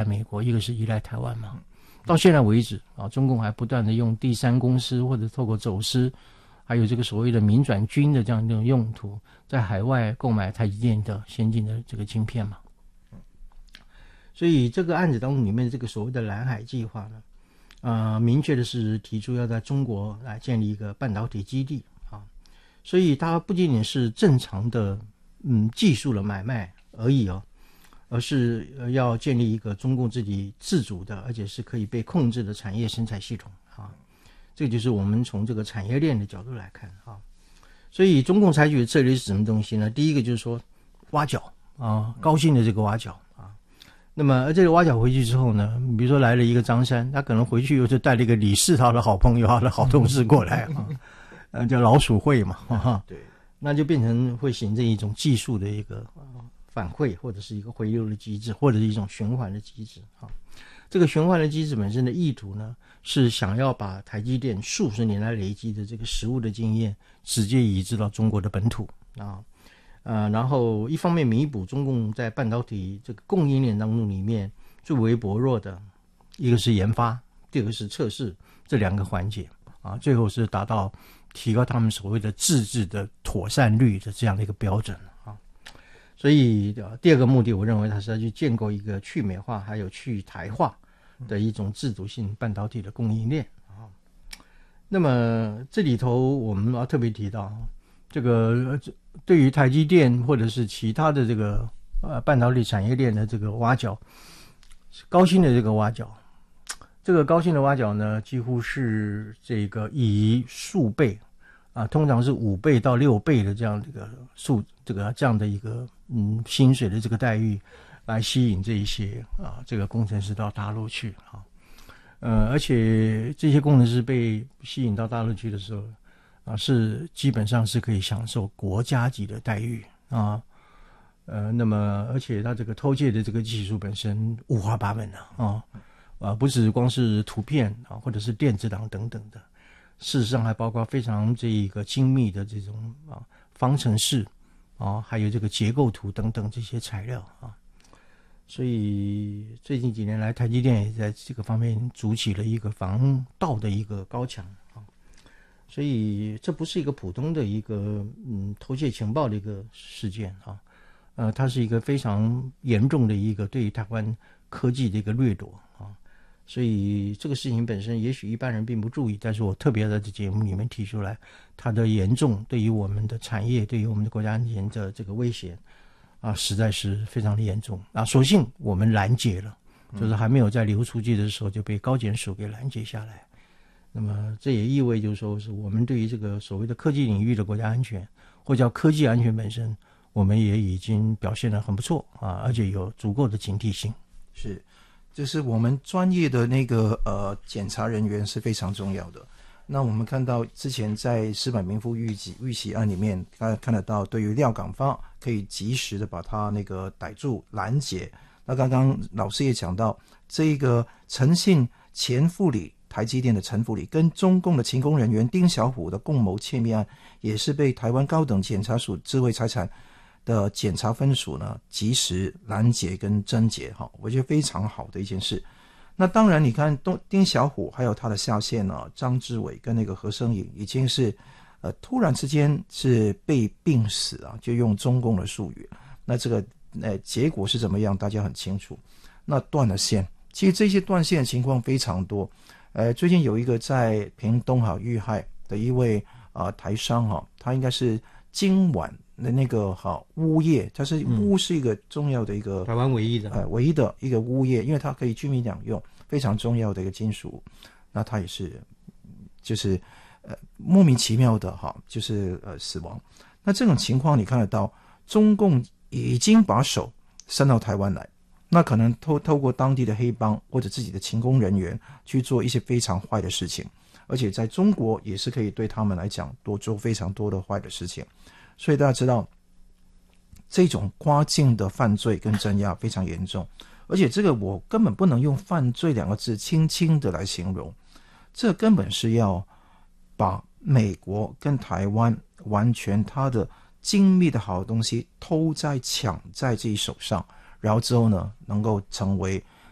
美国，一个是依赖台湾嘛。到现在为止啊，中共还不断的用第三公司或者透过走私，还有这个所谓的民转军的这样一种用途，在海外购买台积电的先进的这个晶片嘛。所以这个案子当中里面的这个所谓的蓝海计划呢，明确的是提出要在中国来建立一个半导体基地啊，所以它不仅仅是正常的技术的买卖而已哦，而是要建立一个中共自己自主的，而且是可以被控制的产业生产系统啊。这个就是我们从这个产业链的角度来看啊。所以中共采取的策略是什么东西呢？第一个就是说挖角啊，高兴的这个挖角啊。那么这个挖角回去之后呢，比如说来了一个张三，他可能回去又就带了一个李四，他的好朋友，他的好同事过来啊，叫老鼠会嘛，对，那就变成会形成一种技术的一个反馈，或者是一个回流的机制，或者是一种循环的机制啊。这个循环的机制本身的意图呢，是想要把台积电数十年来累积的这个实务的经验直接移植到中国的本土啊。然后一方面弥补中共在半导体这个供应链当中里面最为薄弱的，一个是研发，第二个是测试这两个环节啊，最后是达到提高他们所谓的自制的妥善率的这样的一个标准啊。所以第二个目的，我认为它是要去建构一个去美化还有去台化的一种自主性半导体的供应链啊。那么这里头我们要特别提到，这个对于台积电或者是其他的这个半导体产业链的这个挖角，高薪的这个挖角，这个高薪的挖角呢，几乎是这个以数倍啊，通常是5倍到6倍的这样这样的一个薪水的这个待遇，来吸引这一些这个工程师到大陆去啊。而且这些工程师被吸引到大陆去的时候是基本上是可以享受国家级的待遇啊。那么而且他这个偷窃的这个技术本身五花八门不是光是图片或者是电子档等等的，事实上还包括非常这个精密的这种方程式还有这个结构图等等这些材料啊。所以最近几年来，台积电也在这个方面筑起了一个防盗的一个高墙啊。所以这不是一个普通的一个偷窃情报的一个事件啊，它是一个非常严重的一个对于台湾科技的一个掠夺啊。所以这个事情本身也许一般人并不注意，但是我特别在这节目里面提出来，它的严重对于我们的产业，对于我们的国家安全的这个威胁实在是非常的严重所幸我们拦截了，就是还没有在流出去的时候就被高检署给拦截下来。那么这也意味就是说，是我们对于这个所谓的科技领域的国家安全，或叫科技安全本身，我们也已经表现得很不错而且有足够的警惕性。 是，就是我们专业的那个检察人员是非常重要的。那我们看到之前在石板民夫遇袭案里面，看得到对于廖港方可以及时的把他那个逮住拦截。那刚刚老师也讲到，这个陈姓前副理台积电的陈副理跟中共的勤工人员丁小虎的共谋窃密案，也是被台湾高等检察署智慧财产的检察分署呢及时拦截跟侦结我觉得非常好的一件事。那当然你看丁小虎还有他的下线呢张志伟跟那个何生颖已经是突然之间是被病死就用中共的术语。那这个结果是怎么样大家很清楚。那断了线，其实这些断线的情况非常多。最近有一个在屏东遇害的一位台商他应该是今晚的那个钨业，它是钨是一个重要的一个台湾唯一的一个钨业，因为它可以居民两用，非常重要的一个金属。那它也是就是莫名其妙的就是死亡。那这种情况你看得到，中共已经把手伸到台湾来，那可能透过当地的黑帮或者自己的勤工人员去做一些非常坏的事情，而且在中国也是可以对他们来讲多做非常多的坏的事情。所以大家知道这种跨境的犯罪跟镇压非常严重，而且这个我根本不能用犯罪2个字轻轻的来形容，这根本是要把美国跟台湾完全它的精密的好东西偷在抢在自己手上，然后之后呢能够成为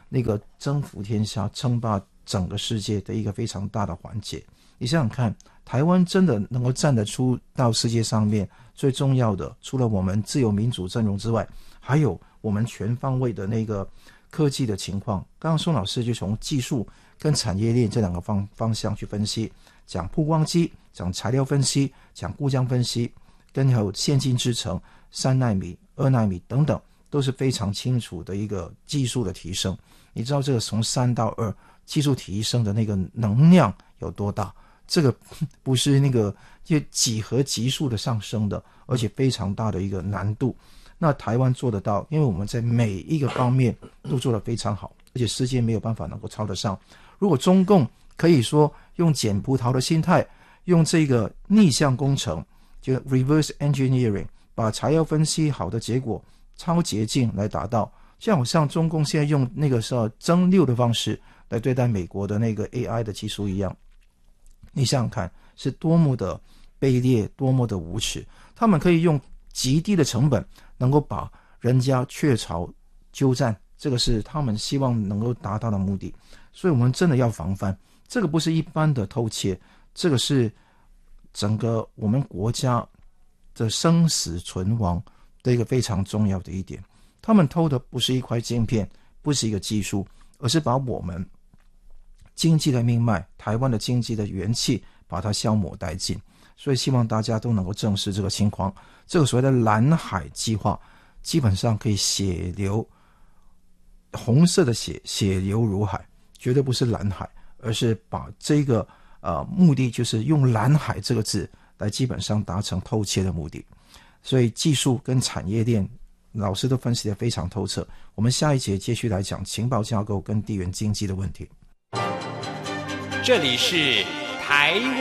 那个征服天下、称霸整个世界的一个非常大的环节。你想想看，台湾真的能够站得出到世界上面，最重要的除了我们自由民主阵容之外，还有我们全方位的那个科技的情况。刚刚宋老师就从技术跟产业链这两个方向去分析，讲曝光机，讲材料分析，讲故障分析，跟还有先进制程3奈米、2奈米等等，都是非常清楚的一个技术的提升。你知道这个从3到2技术提升的那个能量有多大？这个不是那个就几何级数的上升的，而且非常大的一个难度。那台湾做得到，因为我们在每一个方面都做得非常好，而且世界没有办法能够超得上。如果中共可以说用捡葡萄的心态，用这个逆向工程，就 reverse engineering， 把材料分析好的结果超捷径来达到，就好像中共现在用那个蒸馏的方式来对待美国的那个 AI 的技术一样。你想想看，是多么的卑劣，多么的无耻。他们可以用极低的成本能够把人家雀巢鸠占，这个是他们希望能够达到的目的。所以我们真的要防范，这个不是一般的偷窃，这个是整个我们国家的生死存亡的一个非常重要的一点。他们偷的不是一块晶片，不是一个技术，而是把我们经济的命脉，台湾的经济的元气把它消磨殆尽。所以希望大家都能够正视这个情况。这个所谓的蓝海计划基本上可以血流，红色的血流如海，绝对不是蓝海，而是把这个目的就是用蓝海这个字来基本上达成偷窃的目的。所以技术跟产业链老师都分析得非常透彻。我们下一节继续来讲情报架构跟地缘经济的问题。 这里是台湾